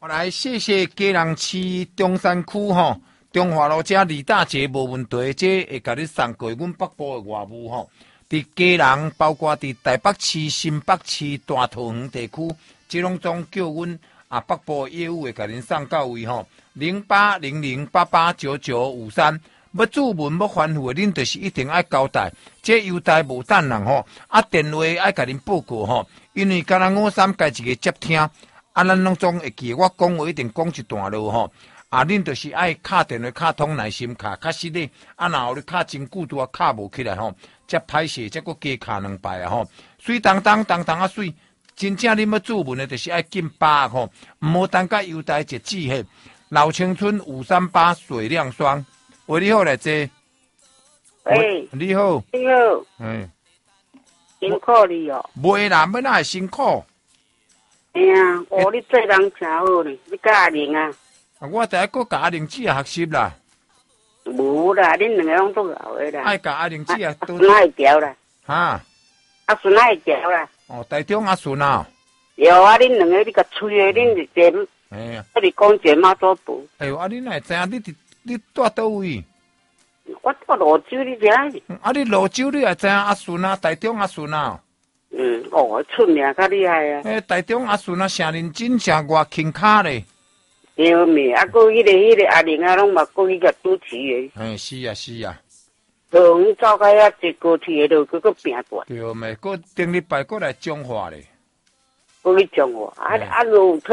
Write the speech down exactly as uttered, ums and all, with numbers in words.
我来谢谢基隆市中山区吼，中华路这李大姐无问题，这会甲你送过阮北部的外务吼。伫基隆，包括伫台北市、新北市、大桃园地区，这拢总叫阮啊北部业务会甲恁送到位吼。零八零零八八九九五三，要注文要反复，恁就是一定爱交代，这优待无等人吼。啊，电话爱甲恁报告吼，因为敢若五三家一个接听。啊，咱拢总会记，我讲话一定讲一段路吼。啊，恁就是爱敲电话、敲通耐心卡，确实咧。啊，然后你敲真久拄啊敲无起来吼，则歹势，则搁加敲两摆啊吼。水当当当当啊水，真正恁要注文的，就是爱紧把吼，毋好等甲优待日子嘿。老青春五三八水亮霜，喂，你好来这。 喂， 你好。 你好。 嗯。 辛苦你哦。 袂啦，要哪会辛苦？ 哎呀，哦，你做人真好呢，你甲阿玲啊？ 啊，我第一个甲阿玲姐学习啦。 无啦，恁两个拢做老的啦。 爱甲阿玲姐啊， 都哪会调啦？ 哈？ 阿顺哪会调啦？ 哦，台中阿顺啊。 有啊，恁两个你甲吹的，恁是这。 哎呀。 我是讲这马祖埔。 哎呦，啊，你哪会知影？你伫你住倒位？ 我住罗州，你知影？ 啊，你罗州你也知影阿顺啊，台中阿顺啊。 嗯，哦，出名较厉害啊！ 诶，台中阿顺啊，诚认真，诚外轻卡咧。 对咪，啊，佮迄个迄个阿玲啊，拢嘛佮伊个主持的。 诶，是啊，是啊。 从走开啊，一高铁的路，佮佮拼过。 对咪，佮顶礼拜过来讲话咧。 佮去讲话，啊啊，路。